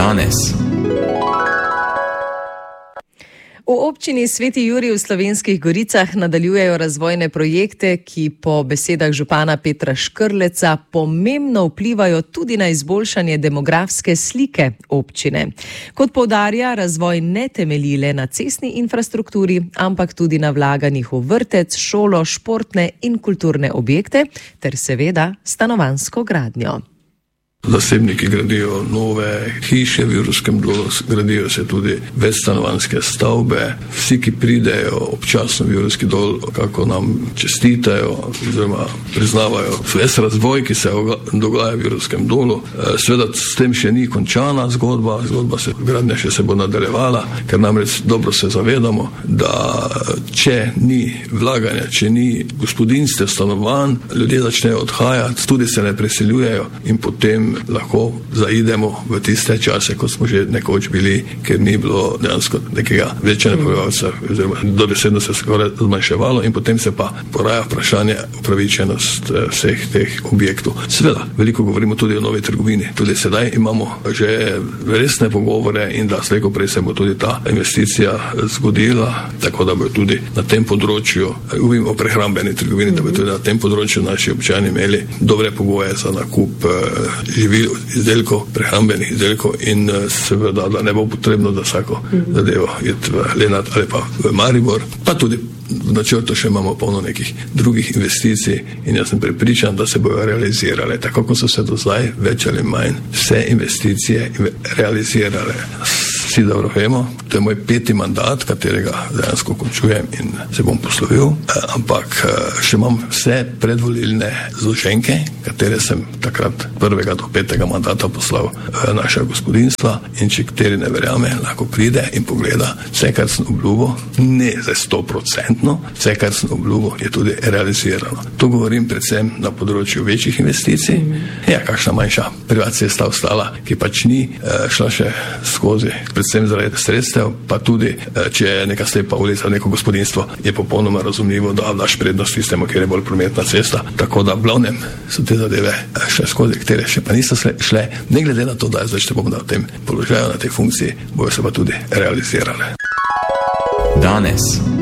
Danes. V občini Sveti Jurij v Slovenskih Goricah nadaljujejo razvojne projekte, ki po besedah župana Petra Škrleca pomembno vplivajo tudi na izboljšanje demografske slike občine. Kot poudarja, razvoj ne temelji le na cestni infrastrukturi, ampak tudi na vlaganjih v vrtec, šolo, športne in kulturne objekte ter seveda stanovanjsko gradnjo. Zasebniki gradijo nove hiše v Jurovskem dolu, gradijo se tudi večstanovanjske stavbe. Vsi, ki pridejo občasno v Jurovski dol, kako nam čestitajo oziroma priznavajo ves razvoj, ki se dogaja v Jurovskem dolu. Seveda s tem še ni končana zgodba gradnja še se bo nadaljevala, ker namreč dobro se zavedamo, da če ni vlaganja, če ni gospodinjstev, stanovanj, ljudje začnejo odhajati, tudi se ne preseljujejo in potem lahko zaidemo v tiste čase, kot smo že nekoč bili, ker ni bilo dejansko nekega večjega prebivalca, oziroma dobesedno se skoraj zmanjševalo in potem se pa poraja vprašanje upravičenost vseh teh objektov. Seveda, veliko govorimo tudi o novi trgovini. Tudi sedaj imamo že resne pogovore in da slejko prej se bo tudi ta investicija zgodila, tako da bo tudi na tem področju, govorimo o prehrambeni trgovini, da bo tudi na tem področju naši občani imeli dobre pogoje za nakup živil, izdelkov, prehrambenih izdelkov in seveda, da ne bo potrebno, da vsako zadevo iti v Lenart ali pa v Maribor. Pa tudi v načrtu še imamo polno nekih drugih investicij in jaz sem prepričan, da se bojo realizirale. Tako kot so se do zdaj več ali manj vse investicije realizirale. Vsi dobro vemo, to je moj 5. mandat, katerega dejansko končujem in se bom poslovil, ampak še imam vse predvolilne zloženke, katere sem takrat 1. do 5. mandata poslal naša gospodinjstva in če kateri ne verjame, lahko pride in pogleda vse, kar sem obljubil, ne za 100%, vse, kar sem obljubil, je tudi realizirano. To govorim predvsem na področju večjih investicij. Ja, kakšna manjša privat cesta ostala, ki pač ni šla še skozi, predvsem zaradi sredstev, pa tudi, če je neka slepa ulica, neko gospodinjstvo, je popolnoma razumljivo, da daš prednost tistemu, kjer je bolj prometna cesta. Tako da v glavnem so te zadeve šle skozi, katere še pa niso šle, ne glede na to, da zdaj če bom na tem položaju, na tej funkciji, bojo se pa tudi realizirale. Danes.